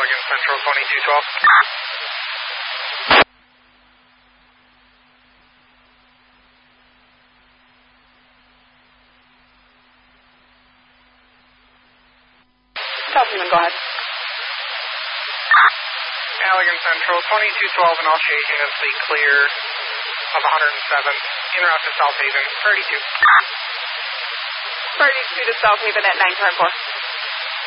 Allegan Central 2212. Southman, go ahead. Allegan Central 2212 and all staging is the clear of 107. En route to South Haven, 32. 32 to South Haven at 9 time 4.